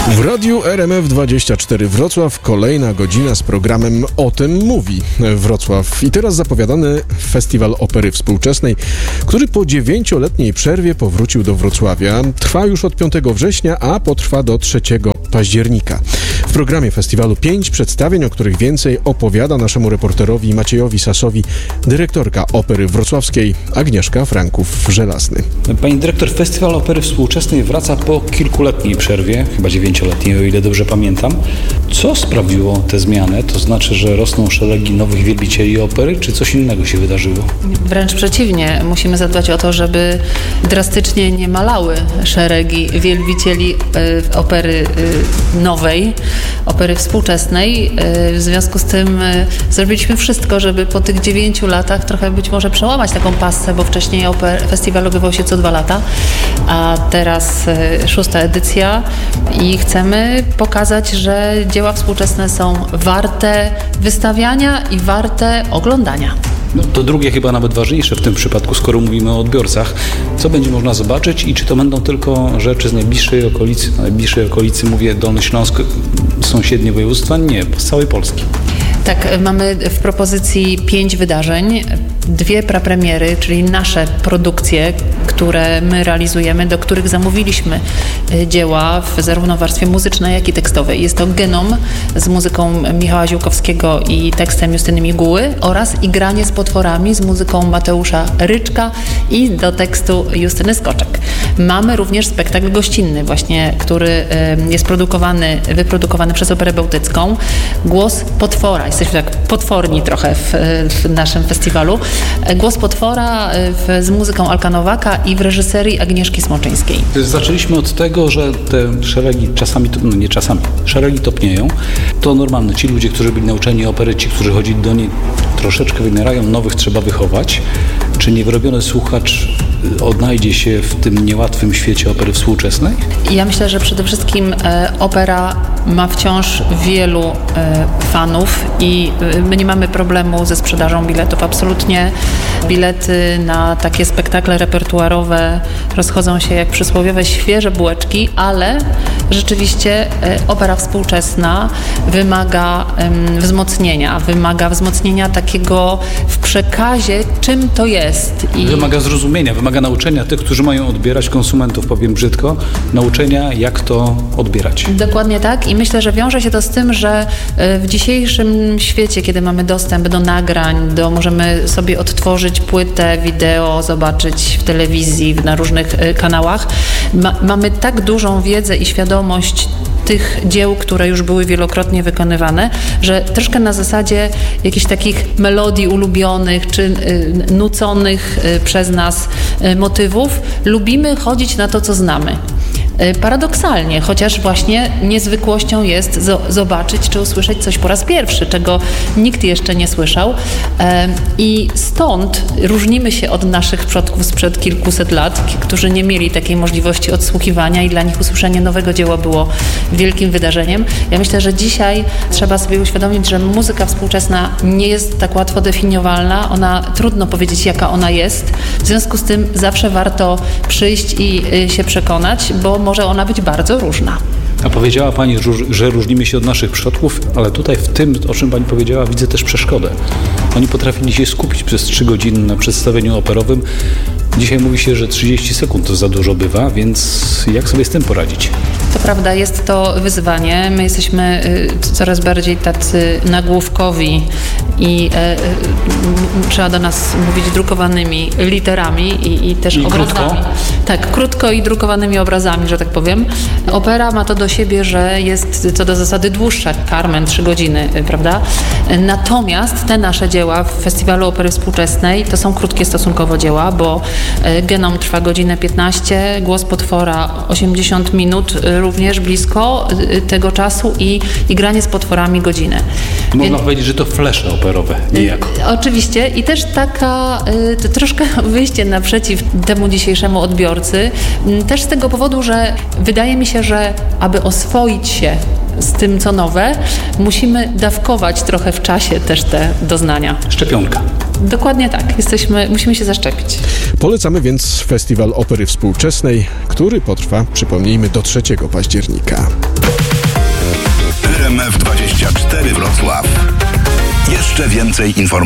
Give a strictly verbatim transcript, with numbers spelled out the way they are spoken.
W radiu R M F dwadzieścia cztery Wrocław kolejna godzina z programem O tym mówi Wrocław. I teraz zapowiadany Festiwal Opery Współczesnej, który po dziewięcioletniej przerwie powrócił do Wrocławia. Trwa już od piątego września, a potrwa do trzeciego października. W programie festiwalu pięć przedstawień, o których więcej opowiada naszemu reporterowi Maciejowi Sasowi dyrektorka Opery Wrocławskiej Agnieszka Franków-Żelazny. Pani dyrektor, Festiwal Opery Współczesnej wraca po kilkuletniej przerwie, chyba dziewięcioletniej, o ile dobrze pamiętam. Co sprawiło tę zmianę? To znaczy, że rosną szeregi nowych wielbicieli opery, czy coś innego się wydarzyło? Wręcz przeciwnie. Musimy zadbać o to, żeby drastycznie nie malały szeregi wielbicieli y, opery y, nowej, opery współczesnej. Y, w związku z tym y, zrobiliśmy wszystko, żeby po tych dziewięciu latach trochę być może przełamać taką passę, bo wcześniej oper, festiwal odbywał się co dwa lata, a teraz y, szósta edycja i chcemy pokazać, że dzieła współczesne są warte wystawiania i warte oglądania. No, to drugie chyba nawet ważniejsze w tym przypadku, skoro mówimy o odbiorcach. Co będzie można zobaczyć i czy to będą tylko rzeczy z najbliższej okolicy? Na najbliższej okolicy mówię Dolny Śląsk, sąsiednie województwa? Nie, z całej Polski. Tak, mamy w propozycji pięć wydarzeń, dwie prapremiery, czyli nasze produkcje, które my realizujemy, do których zamówiliśmy dzieła w zarówno warstwie muzycznej, jak i tekstowej. Jest to Genom z muzyką Michała Ziółkowskiego i tekstem Justyny Miguły oraz Igranie z potworami z muzyką Mateusza Ryczka i do tekstu Justyny Skoczek. Mamy również spektakl gościnny właśnie, który jest produkowany, wyprodukowany przez Operę Bałtycką. Głos potwora. Jesteśmy tak potworni trochę w, w naszym festiwalu. Głos potwora w, z muzyką Alka Nowaka i w reżyserii Agnieszki Smoczyńskiej. Zaczęliśmy od tego, że te szeregi czasami, no nie czasami, szeregi topnieją. To normalne. Ci ludzie, którzy byli nauczeni opery, ci, którzy chodzili do niej, troszeczkę wymierają, nowych trzeba wychować. Czy niewyrobiony słuchacz odnajdzie się w tym niełatwym świecie opery współczesnej? Ja myślę, że przede wszystkim e, opera ma wciąż wielu e, fanów i e, my nie mamy problemu ze sprzedażą biletów. Absolutnie bilety na takie spektakle repertuarowe rozchodzą się jak przysłowiowe świeże bułeczki, ale rzeczywiście e, opera współczesna wymaga e, wzmocnienia, wymaga wzmocnienia takiego w przekazie, czym to jest. I wymaga zrozumienia, wymaga nauczenia tych, którzy mają odbierać konsumentów, powiem brzydko, nauczenia, jak to odbierać. Dokładnie tak i myślę, że wiąże się to z tym, że w dzisiejszym świecie, kiedy mamy dostęp do nagrań, do, możemy sobie odtworzyć płytę, wideo, zobaczyć w telewizji, na różnych kanałach, ma, mamy tak dużą wiedzę i świadomość tych dzieł, które już były wielokrotnie wykonywane, że troszkę na zasadzie jakichś takich melodii ulubionych czy y, nuconych y, przez nas y, motywów lubimy chodzić na to, co znamy. Paradoksalnie, chociaż właśnie niezwykłością jest zo- zobaczyć czy usłyszeć coś po raz pierwszy, czego nikt jeszcze nie słyszał. E, I stąd różnimy się od naszych przodków sprzed kilkuset lat, którzy nie mieli takiej możliwości odsłuchiwania i dla nich usłyszenie nowego dzieła było wielkim wydarzeniem. Ja myślę, że dzisiaj trzeba sobie uświadomić, że muzyka współczesna nie jest tak łatwo definiowalna. Ona, trudno powiedzieć, jaka ona jest. W związku z tym zawsze warto przyjść i y, się przekonać, bo może ona być bardzo różna. A powiedziała Pani, że różnimy się od naszych przodków, ale tutaj w tym, o czym Pani powiedziała, widzę też przeszkodę. Oni potrafili się skupić przez trzy godziny na przedstawieniu operowym. Dzisiaj mówi się, że trzydzieści sekund to za dużo bywa, więc jak sobie z tym poradzić? To prawda, jest to wyzwanie. My jesteśmy y, coraz bardziej tacy nagłówkowi i y, y, trzeba do nas mówić drukowanymi literami i, i też I obrazami. Krótko? Tak, krótko i drukowanymi obrazami, że tak powiem. Opera ma to do siebie, że jest co do zasady dłuższa. Carmen, trzy godziny, y, prawda? Natomiast te nasze dzieła w Festiwalu Opery Współczesnej to są krótkie stosunkowo dzieła, bo y, Genom trwa godzinę piętnaście, Głos potwora osiemdziesiąt minut, y, również blisko tego czasu i, i Granie z potworami godzinę. Można Więc, powiedzieć, że to flesze operowe niejako. Oczywiście i też taka y, troszkę wyjście naprzeciw temu dzisiejszemu odbiorcy, y, też z tego powodu, że wydaje mi się, że aby oswoić się z tym, co nowe, musimy dawkować trochę w czasie też te doznania. Szczepionka. Dokładnie tak. Jesteśmy, musimy się zaszczepić. Polecamy więc Festiwal Opery Współczesnej, który potrwa, przypomnijmy, do trzeciego października. Jeszcze więcej informacji